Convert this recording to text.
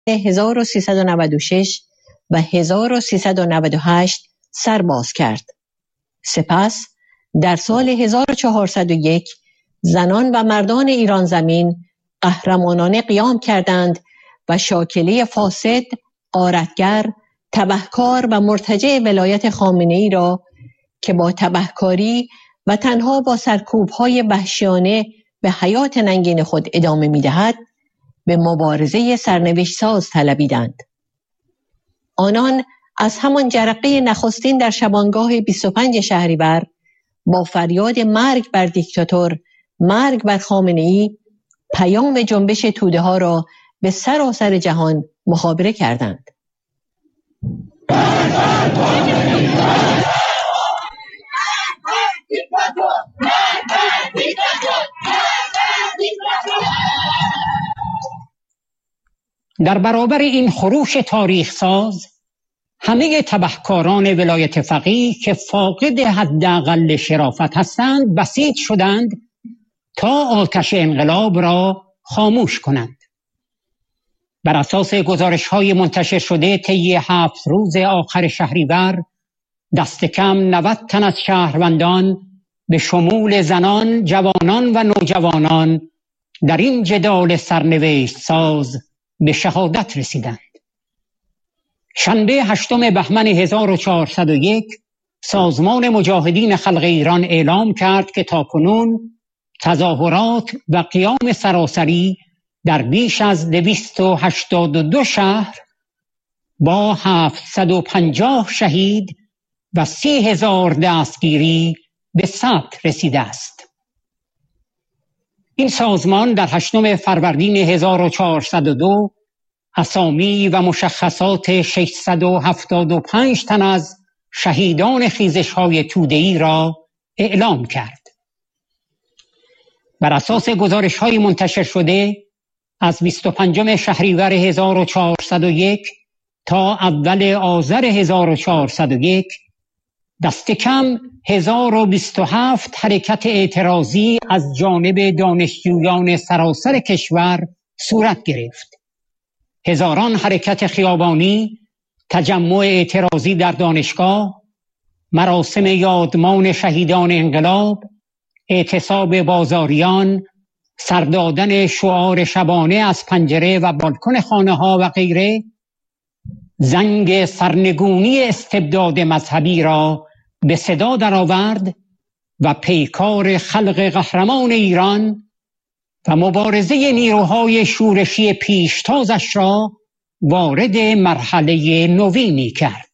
1396 و 1398 سرباز کرد. سپس در سال 1401 زنان و مردان ایران زمین قهرمانانه قیام کردند و شاکله فاسد، غارتگر، تبهکار و مرتجع ولایت خامنه‌ای را که با تبهکاری و تنها با سرکوب‌های وحشیانه به حیات ننگین خود ادامه می‌دهد، به مبارزه سرنوشت ساز طلبیدند. آنان از همان جرقه نخستین در شبانگاه 25 شهریور با فریاد مرگ بر دیکتاتور، مرگ بر خامنه‌ای، پیام جنبش توده ها را به سراسر جهان مخابره کردند. در برابر این خروش تاریخ ساز، همه تبهکاران ولایت فقیه که فاقد حداقل شرافت هستند بسیج شدند تا آتش انقلاب را خاموش کنند. بر اساس گزارش‌های منتشر شده طی 7 روز آخر شهریور، دست کم 90 تن از شهروندان به شمول زنان، جوانان و نوجوانان در این جدال سرنوشت ساز به شهادت رسیدند. شنبه 8 بهمن 1401 سازمان مجاهدین خلق ایران اعلام کرد که تاکنون تظاهرات و قیام سراسری در بیش از 282 شهر با 750 شهید و 30,000 دستگیری به ثبت رسیده است. این سازمان در 8 فروردین 1402 اسامی و مشخصات 675 تن از شهیدان خیزش‌های توده‌ای را اعلام کرد. بر اساس گزارش‌های منتشر شده از 25 شهریور 1401 تا اول آذر 1401 دست کم 1027 حرکت اعتراضی از جانب دانشجویان سراسر کشور صورت گرفت. هزاران حرکت خیابانی، تجمع اعتراضی در دانشگاه، مراسم یادمان شهیدان انقلاب، اعتصاب بازاریان، سردادن شعار شبانه از پنجره و بالکن خانه‌ها و غیره، زنگ سرنگونی استبداد مذهبی را به صدا درآورد و پیکار خلق قهرمان ایران و مبارزه نیروهای شورشی پیشتازش را وارد مرحله نوینی کرد.